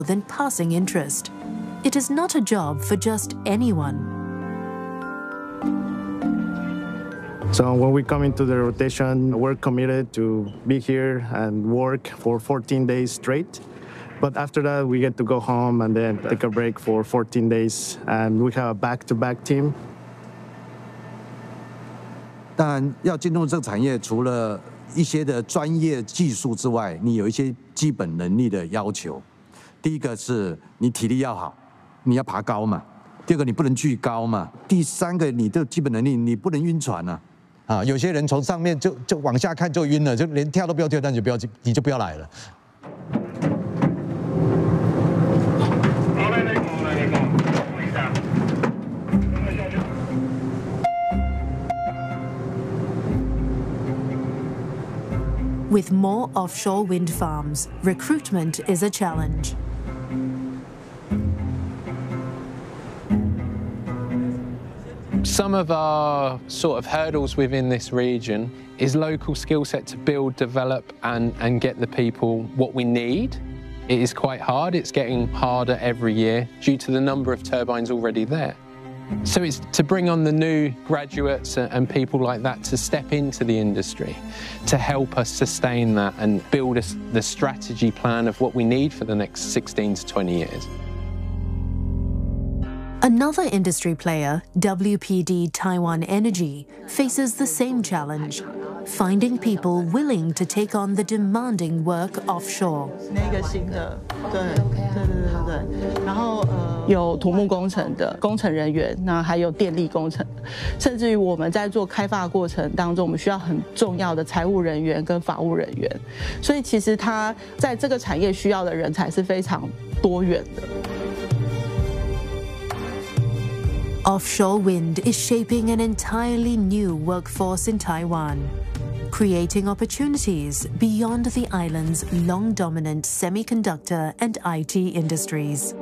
than passing interest. It is not a job for just anyone. So when we come into the rotation, we're committed to be here and work for 14 days straight. But after that, we get to go home and then take a break for 14 days. And we have a back-to-back team. 当然，要进入这个产业，除了一些的专业技术之外，你有一些基本能力的要求。第一个是你体力要好，你要爬高嘛；第二个你不能巨高嘛；第三个你的基本能力你不能晕船啊。有些人从上面就往下看就晕了，就连跳都不要跳，那你就不要来了。 With more offshore wind farms, recruitment is a challenge. Some of our sort of hurdles within this region is local skill set to build, develop and get the people what we need. It is quite hard. It's getting harder every year due to the number of turbines already there. So it's to bring on the new graduates and people like that to step into the industry, to help us sustain that and build us the strategy plan of what we need for the next 16 to 20 years. Another industry player, WPD Taiwan Energy, faces the same challenge, finding people willing to take on the demanding work offshore. 那个新的，对，然后有土木工程的工程人员，那还有电力工程，甚至于我们在做开发过程当中，我们需要很重要的财务人员跟法务人员，所以其实他在这个产业需要的人才是非常多元的。 Offshore wind is shaping an entirely new workforce in Taiwan, creating opportunities beyond the island's long-dominant semiconductor and IT industries.